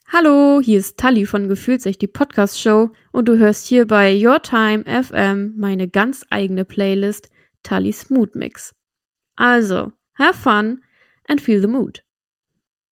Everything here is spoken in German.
Hallo, hier ist Tali von Gefühlt sich die Podcast-Show und du hörst hier bei Your Time FM meine ganz eigene Playlist Tally's Mood Mix. Also, have fun and feel the mood.